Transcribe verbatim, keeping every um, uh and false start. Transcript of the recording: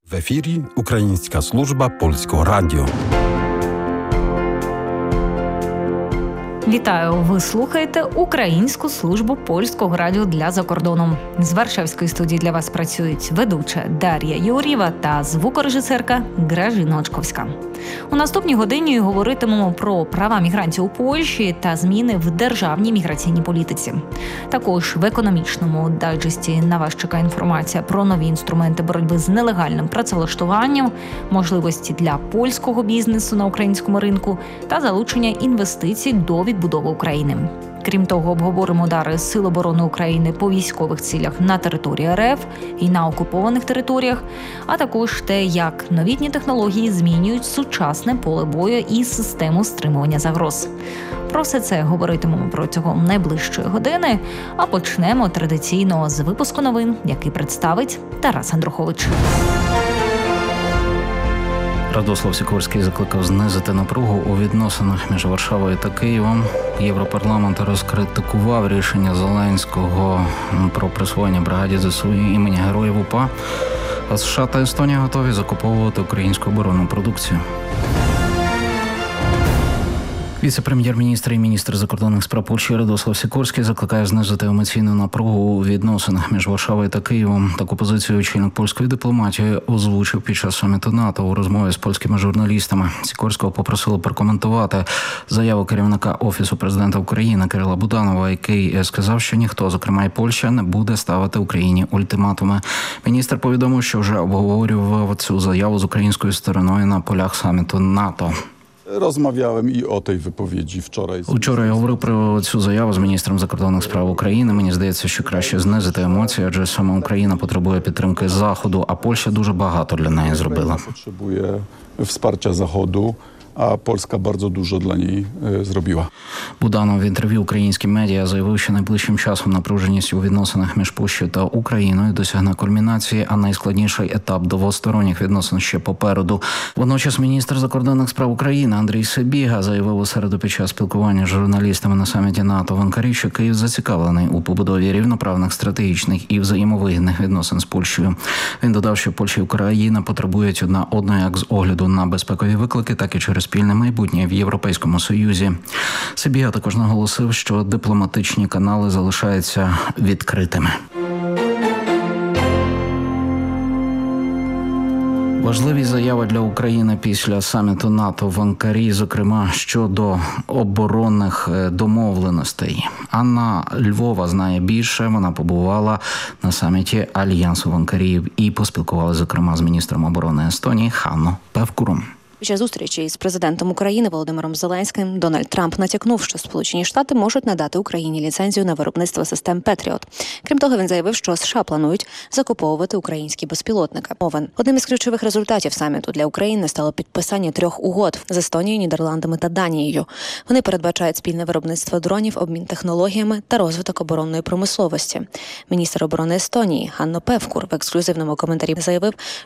В ефірі Українська служба Польського радіо. Вітаю! Ви слухаєте Українську службу Польського радіо для закордону. З Варшавської студії для вас працюють ведуча Дар'я Юр'єва та звукорежисерка Гражина Очковська. У наступній годині говоритимемо про права мігрантів у Польщі та зміни в державній міграційній політиці. Також в економічному дайджесті на вас чекає інформація про нові інструменти боротьби з нелегальним працевлаштуванням, можливості для польського бізнесу на українському ринку та залучення інвестицій до відбудови України. Крім того, обговоримо удари Сил оборони України по військових цілях на території РФ і на окупованих територіях, а також те, як новітні технології змінюють сучасне поле бою і систему стримування загроз. Про все це говоритимемо протягом найближчої години, а почнемо традиційно з випуску новин, який представить Тарас Андрухович. Радослав Сікорський закликав знизити напругу у відносинах між Варшавою та Києвом. Європарламент розкритикував рішення Зеленського про присвоєння бригаді ЗСУ імені Героїв УПА. А США та Естонія готові закуповувати українську оборонну продукцію. Віце-прем'єр-міністр і міністр закордонних справ Польщі Радослав Сікорський закликає знизити емоційну напругу у відносинах між Варшавою та Києвом. Таку позицію очільник польської дипломатії озвучив під час саміту НАТО у розмові з польськими журналістами. Сікорського попросили прокоментувати заяву керівника Офісу президента України Кирила Буданова, який сказав, що ніхто, зокрема і Польща, не буде ставити Україні ультиматуми. Міністр повідомив, що вже обговорював цю заяву з українською стороною на полях саміту НАТО. Розмовляłem і о tej wypowiedzi вчора. Вчора я говорив про цю заяву з міністром закордонних справ України. Мені здається, що краще знизити емоції, адже саме Україна потребує підтримки Заходу, а Польща дуже багато для неї зробила. Потребує wsparcia Заходу, а Польська дуже дуже для неї зробила. Буданов в інтерв'ю українським медіа заявив, що найближчим часом напруженість у відносинах між Польщею та Україною досягне кульмінації, а найскладніший етап двосторонніх відносин ще попереду. Водночас міністр закордонних справ України Андрій Сибіга заявив у середу під час спілкування з журналістами на саміті НАТО в Анкарі, що Київ зацікавлений у побудові рівноправних, стратегічних і взаємовигідних відносин з Польщею. Він додав, що Польща і Україна потребують одна одної як з огляду на безпекові виклики, так і через спільне майбутнє в Європейському Союзі. Сибіга також наголосив, що дипломатичні канали залишаються відкритими. Важливі заяви для України після саміту НАТО в Анкарі, зокрема, щодо оборонних домовленостей. Анна Львова знає більше, вона побувала на саміті Альянсу в Анкарі і поспілкувалася, зокрема, з міністром оборони Естонії Ханно Певкуром. Під час зустрічі з президентом України Володимиром Зеленським Дональд Трамп натякнув, що Сполучені Штати можуть надати Україні ліцензію на виробництво систем Петріот. Крім того, він заявив, що США планують закуповувати українські безпілотники. Мовен. Одним із ключових результатів саміту для України стало підписання трьох угод з Естонією, Нідерландами та Данією. Вони передбачають спільне виробництво дронів, обмін технологіями та розвиток оборонної промисловості. Міністр оборони Естонії Ханно Певкур в ексклюзивному коментарі заявив,